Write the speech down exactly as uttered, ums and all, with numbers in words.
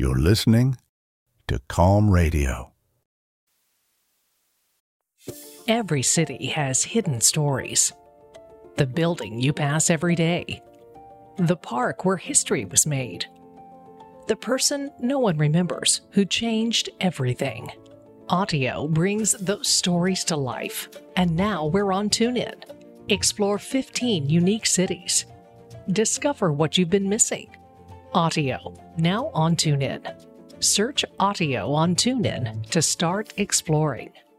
You're listening to Calm Radio. Every city has hidden stories. The building you pass every day. The park where history was made. The person no one remembers who changed everything. Audio brings those stories to life, and now we're on TuneIn. Explore fifteen unique cities. Discover what you've been missing. Audio, now on TuneIn. Search Audio on TuneIn to start exploring.